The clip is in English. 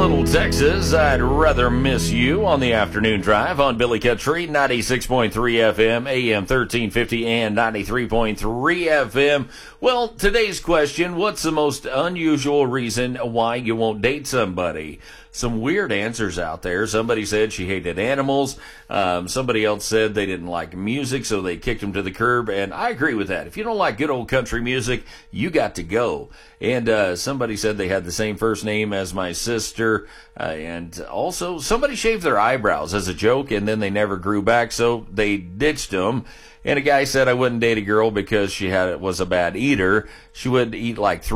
Little Texas, I'd rather miss you on the afternoon drive on Billy Country, 96.3 FM, AM 1350 and 93.3 FM. Well, today's question, what's the most unusual reason why you won't date somebody? Some weird answers out there. Somebody said she hated animals. Somebody else said they didn't like music, so they kicked them to the curb. And I agree with that. If you don't like good old country music, you got to go. And somebody said they had the same first name as my sister. And also, somebody shaved their eyebrows as a joke, and then they never grew back, so they ditched them. And a guy said I wouldn't date a girl because she was a bad eater. She would eat like